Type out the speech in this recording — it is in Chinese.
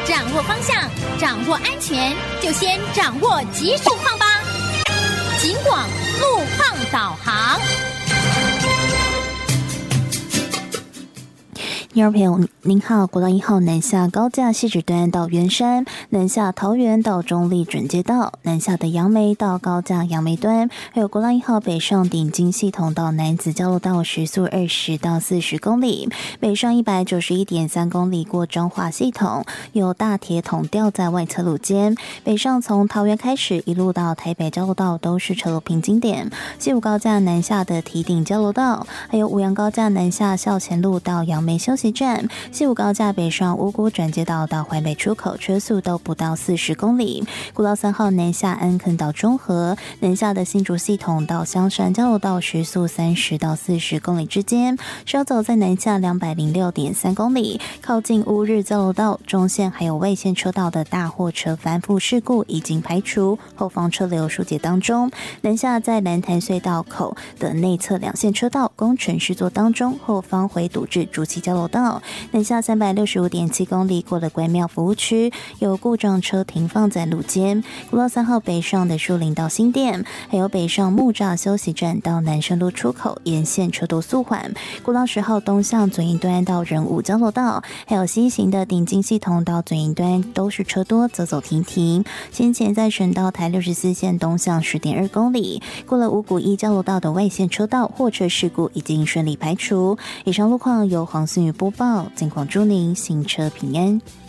掌握方向，掌握安全，就先掌握极速况吧。警广路况导航。 听众朋友您好，国道1号南下高架汐止端到圆山，南下桃园到中立准街道，南下的杨梅到高架杨梅端，还有国道1号北上顶金系统到南子交流道时速20到40公里，北上191.3公里过彰化系统，有大铁桶吊在外侧路肩，北上从桃园开始一路到台北交流道都是车流瓶颈点，西武高架南下的堤顶交流道，还有五杨高架南下校前路到杨梅休息站，西武高架北上五股转接道到环北出口车速都不到40公里，国道3号南下安坑到中和，南下的新竹系统到香山交流道时速30到40公里之间，稍走在南下206.3公里，靠近乌日交流道中线还有外线车道的大货车翻覆事故已经排除，后方车流疏解当中，南下在蓝潭隧道口的内侧两线车道工程施作当中，后方回堵至竹崎交流道，南下365.7公里过了关庙服务区，有故障车停放在路肩，国道3号北上的树林到新店，还有北上木栅休息站到南深路出口沿线车道速缓，国道10号东向左营端到仁武交流道，还有西行的顶金系统到左营端都是车多，走走停停。先前在省道台64线东向10.2公里，过了五股一交流道的外线车道货车事故已经顺利排除。以上路况由黄思雨播报，警广祝您行车平安。